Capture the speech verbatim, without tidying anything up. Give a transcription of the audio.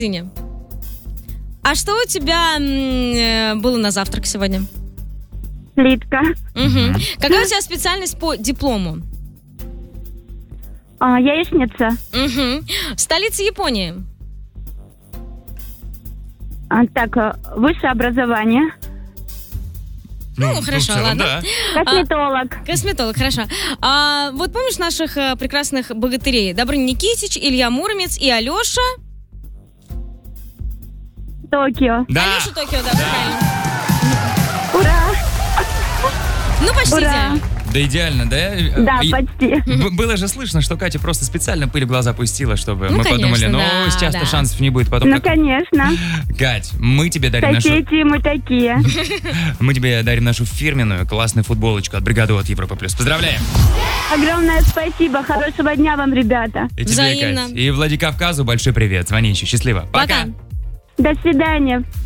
А что у тебя м, было на завтрак сегодня? Плитка. Угу. Какая у тебя специальность по диплому? А, яичница. Угу. Столица Японии? А, так, а, высшее образование. Ну, Ну, хорошо, в целом, ладно. да. Косметолог. Косметолог, хорошо. А, вот помнишь наших э, прекрасных богатырей? Добрыня Никитич, Илья Муромец и Алеша? Токио. Да. Алеша Токио, да, правильно. Ура! Ну, почти Ура! идеально. Да идеально, да? Да, И почти. б- Было же слышно, что Катя просто специально пыль в глаза пустила, чтобы Ну, мы конечно, подумали, ну, да, сейчас-то да. шансов не будет. Потом Ну, как- конечно. Кать, мы тебе дарим нашу... Соседи мы такие. Мы тебе дарим нашу фирменную классную футболочку от бригады от Европа Плюс. Поздравляем! Огромное спасибо. Хорошего дня вам, ребята. И тебе, Взаимно. Кать. И Владикавказу большой привет. Звони еще. Счастливо. Пока. До свидания.